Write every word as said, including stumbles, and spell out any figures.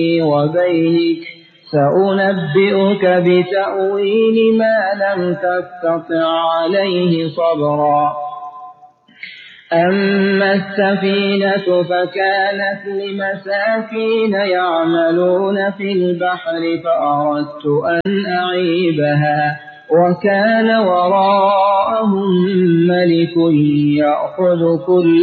وبينك سأنبئك بتأويل ما لم تستطع عليه صبرا أما السفينة فكانت لمساكين يعملون في البحر فأردت أن أعيبها وكان وراءهم ملك يأخذ كل